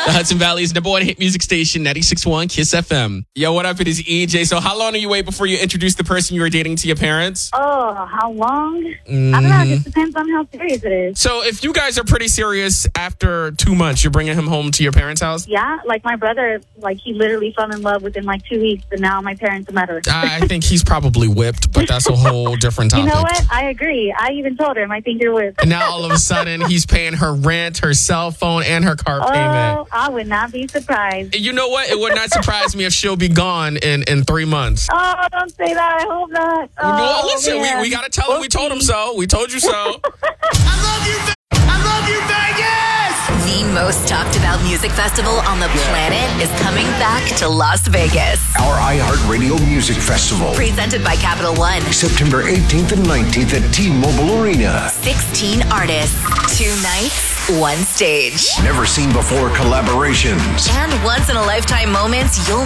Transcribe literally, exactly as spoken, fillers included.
The Hudson Valley's number one hit music station, ninety-six point one Kiss F M. Yo, what up? It is E J. So how long do you wait before you introduce the person you were dating to your parents? Oh, how long? Mm-hmm. I don't know. It just depends on how serious it is. So if you guys are pretty serious, after two months, you're bringing him home to your parents' house? Yeah, like my brother, like he literally fell in love within like two weeks, and now my parents are met her. I think he's probably whipped, but that's a whole different topic. You know what? I agree. I even told him, I think you're whipped. And now all of a sudden, he's paying her rent, her cell phone, and her car Oh, payment. I would not be surprised. You know what? It would not surprise me if she'll be gone in, in three months. Oh, don't say that. I hope not. Oh, well, listen, we, man. we got to tell him we told him so. We told you so. I love you, I love you, Vegas! The most talked about music festival on the planet is coming back to Las Vegas. Our iHeartRadio Music Festival. Presented by Capital One. September eighteenth and nineteenth at T-Mobile Arena. sixteen artists, two nights, one stage. Never seen before collaborations. And once in a lifetime moments you'll